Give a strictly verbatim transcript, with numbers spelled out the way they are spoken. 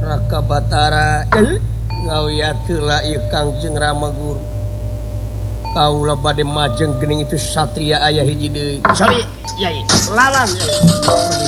Raka Batara ngawiyatkeula ieu Kangjeng Rama Guru. Kaula bade majeng geuning itu satria aya hiji deui. Sari, Yai. Lalang, Yai.